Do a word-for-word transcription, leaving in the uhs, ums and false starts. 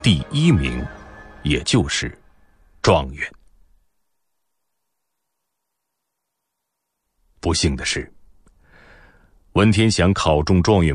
第一名，也就是状元。不幸的是，文天祥考中状元